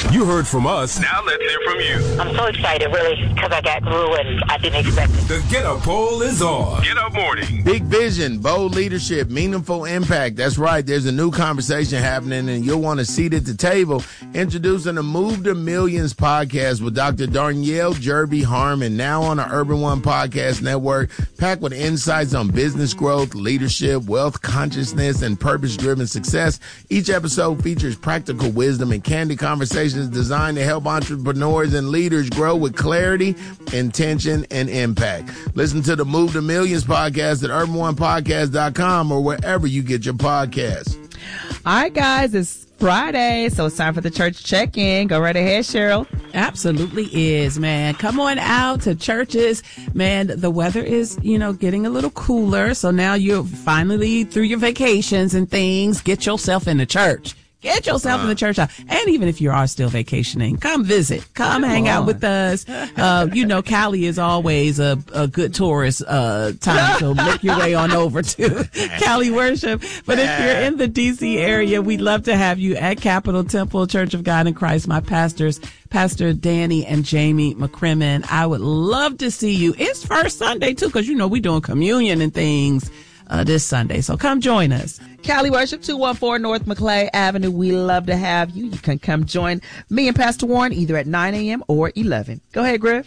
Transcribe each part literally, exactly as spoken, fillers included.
You heard from us. Now let's hear from you. I'm so excited, really, because I got through and I didn't expect it. The Get Up poll is on. Get Up Morning. Big vision, bold leadership, meaningful impact. That's right. There's a new conversation happening, and you'll want a seat at the table. Introducing the Move to Millions podcast with Doctor Darnyelle Jerby Harmon, now on the Urban One Podcast Network, packed with insights on business growth, leadership, wealth consciousness, and purpose-driven success. Each episode features practical wisdom and candid conversations designed to help entrepreneurs and leaders grow with clarity, intention, and impact. Listen to the Move to Millions podcast at urban one podcast dot com or wherever you get your podcasts. All right, guys, it's Friday, so it's time for the church check-in. Go right ahead, Cheryl. Absolutely is, man. Come on out to churches. Man, the weather is, you know, getting a little cooler. So now you're finally through your vacations and things. Get yourself in the church. Get yourself uh, in the church. And even if you are still vacationing, come visit. Come, come hang on. out with us. Uh, you know, Cali is always a, a good tourist uh, time, so make your way on over to Cali Worship. But if you're in the D C area, we'd love to have you at Capitol Temple Church of God in Christ. My pastors, Pastor Danny and Jamie McCrimmon. I would love to see you. It's first Sunday, too, because, you know, we're doing communion and things uh, this Sunday. So come join us. Cali Worship, two one four North Maclay Avenue. We love to have you. You can come join me and Pastor Warren either at nine a.m. or eleven. Go ahead, Griff.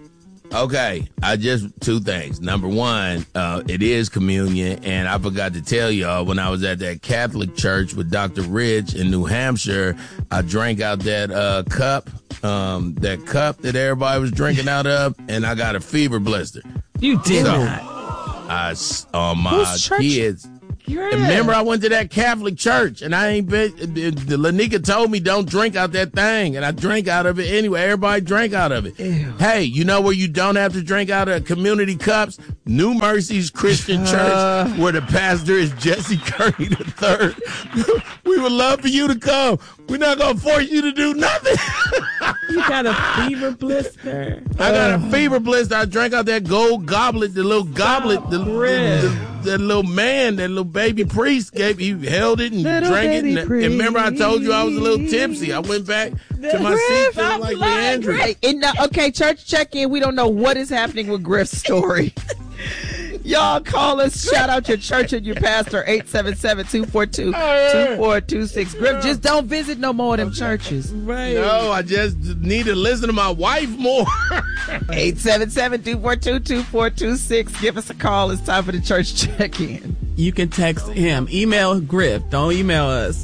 Okay, I just, two things. Number one, uh, it is communion, and I forgot to tell y'all, when I was at that Catholic church with Doctor Rich in New Hampshire, I drank out that uh, cup, um, that cup that everybody was drinking out of, and I got a fever blister. You did so, not. I, on my kids. You're Remember, I went to that Catholic church, and I ain't been. The Lanika told me don't drink out that thing, and I drank out of it anyway. Everybody drank out of it. Ew. Hey, you know where you don't have to drink out of community cups? New Mercies Christian Church, uh, where the pastor is Jesse Curry the third. We would love for you to come. We're not gonna force you to do nothing. You got a fever blister. I got a fever blister. I drank out that gold goblet, the little goblet, the, the, the, the little man, that little baby priest gave. He held it and little drank it. And, and remember, I told you I was a little tipsy. I went back to my seat feeling like Leandra. Hey, and, uh, okay, church check-in. We don't know what is happening with Griff's story. Y'all call us, shout out your church and your pastor, eight seven seven, two four two, two four two six. Griff, just don't visit no more of them churches. Right. No, I just need to listen to my wife more. eight seven seven, two four two, two four two six. Give us a call. It's time for the church check-in. You can text him. Email Griff. Don't email us.